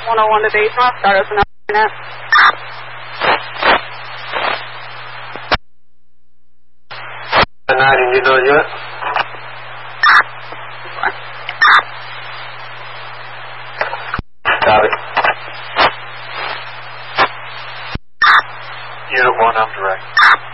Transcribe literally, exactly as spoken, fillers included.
one oh one to base north, start us another net. nine, you know yet? Got it. Unit one, I'm direct.